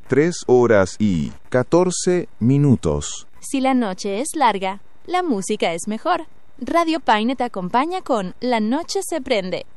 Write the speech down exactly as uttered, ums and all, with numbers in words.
tres horas y catorce minutos. Si la noche es larga, la música es mejor. Radio Paine te acompaña con La Noche se prende.